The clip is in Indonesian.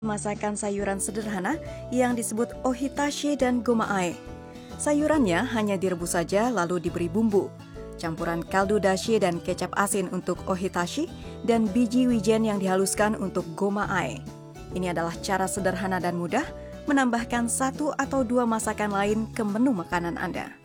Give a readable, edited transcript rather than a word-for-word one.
Masakan sayuran sederhana yang disebut ohitashi dan gomae. Sayurannya hanya direbus saja lalu diberi bumbu. Campuran kaldu dashi dan kecap asin untuk ohitashi dan biji wijen yang dihaluskan untuk gomae. Ini adalah cara sederhana dan mudah menambahkan 1 atau 2 masakan lain ke menu makanan Anda.